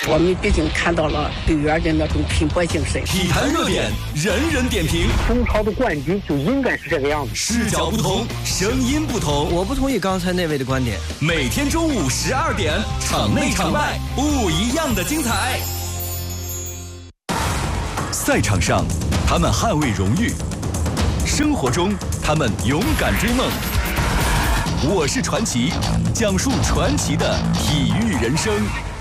我们毕竟看到了队员的那种拼搏精神。 体坛热点，人人点评。 中超的冠军就应该是这个样子。 视角不同，声音不同。 我不同意刚才那位的观点。 每天中午12点，场内场外不一样的精彩。赛场上，他们捍卫荣誉；生活中，他们勇敢追梦。我是传奇，讲述传奇的体育人生。